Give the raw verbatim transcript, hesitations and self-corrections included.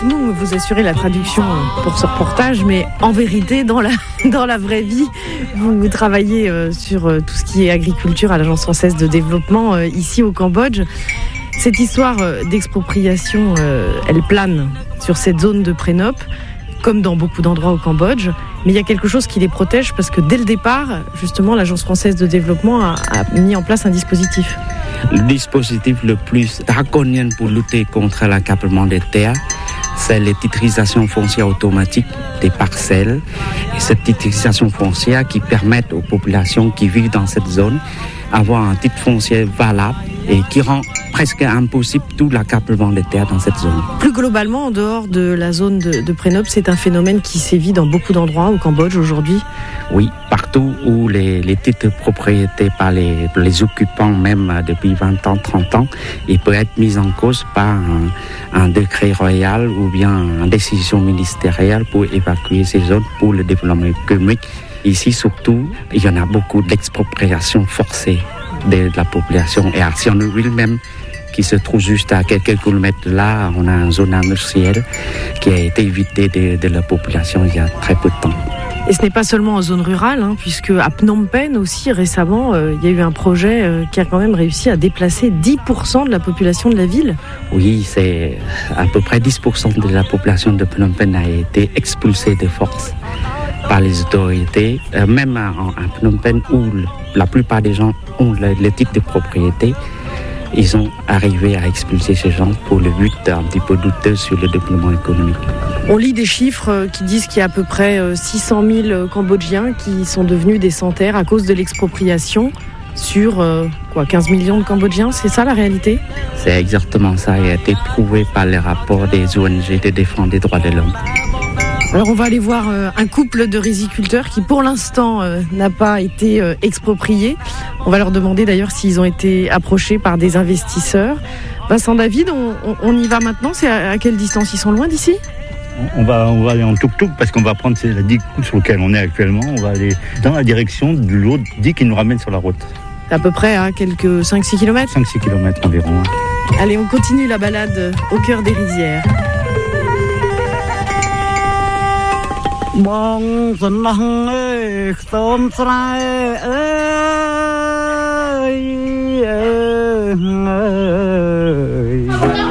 avec nous, vous assurez la traduction pour ce reportage, mais en vérité, dans la, dans la vraie vie, vous travaillez sur tout ce qui est agriculture à l'Agence française de développement ici au Cambodge. Cette histoire d'expropriation, elle plane sur cette zone de Prénop, comme dans beaucoup d'endroits au Cambodge, mais il y a quelque chose qui les protège parce que dès le départ, justement, l'Agence française de développement a, a mis en place un dispositif. Le dispositif le plus draconien pour lutter contre l'accaplement des terres, c'est la titrisation foncière automatique des parcelles. Et cette titrisation foncière qui permet aux populations qui vivent dans cette zone d'avoir un titre foncier valable et qui rend presque impossible tout l'accaplement des terres dans cette zone. Plus globalement, en dehors de la zone de, de Prénop, c'est un phénomène qui sévit dans beaucoup d'endroits au Cambodge aujourd'hui. Oui, partout où les, les titres de propriété par les, les occupants, même depuis vingt ans, trente ans, ils peuvent être mis en cause par un, un décret royal ou bien une décision ministérielle pour évacuer ces zones pour le développement économique. Ici, surtout, il y en a beaucoup d'expropriations forcées de la population. Et à Sihanoukville même, qui se trouve juste à quelques kilomètres de là, on a une zone industrielle qui a été évitée de, de la population il y a très peu de temps. Et ce n'est pas seulement en zone rurale, hein, puisque à Phnom Penh aussi, récemment, euh, il y a eu un projet euh, qui a quand même réussi à déplacer dix pour cent de la population de la ville. Oui, c'est à peu près dix pour cent de la population de Phnom Penh a été expulsée de force par les autorités, euh, même à, à Phnom Penh où le, la plupart des gens ont le, le titre de propriété. Ils ont arrivé à expulser ces gens pour le but un petit peu douteux sur le développement économique. On lit des chiffres qui disent qu'il y a à peu près six cent mille Cambodgiens qui sont devenus des sans-terre à cause de l'expropriation sur euh, quoi, quinze millions de Cambodgiens. C'est ça la réalité ? C'est exactement ça. Il a été prouvé par les rapports des O N G de défense des droits de l'homme. Alors on va aller voir euh, un couple de riziculteurs qui pour l'instant euh, n'a pas été euh, exproprié. On va leur demander d'ailleurs s'ils ont été approchés par des investisseurs. Vincent David, on, on, on y va maintenant. C'est à, à quelle distance ? Ils sont loin d'ici ? On va, on va aller en tuk-tuk parce qu'on va prendre la digue sur laquelle on est actuellement. On va aller dans la direction de l'autre digue qui nous ramène sur la route. À peu près à quelques cinq six kilomètres ? cinq six kilomètres environ. Allez, on continue la balade au cœur des rizières. Bon sân ơi xóm srai ơi ơi